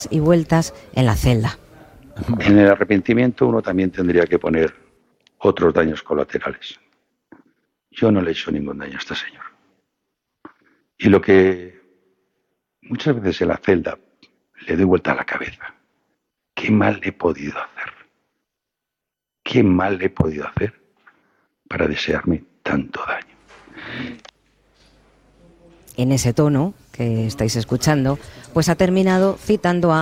y vueltas en la celda. En el arrepentimiento uno también tendría que poner otros daños colaterales. Yo no le he hecho ningún daño a este señor. Y lo que muchas veces en la celda le doy vuelta a la cabeza. ¿Qué mal le he podido hacer? ¿Qué mal le he podido hacer para desearme tanto daño? En ese tono que estáis escuchando, pues ha terminado citando a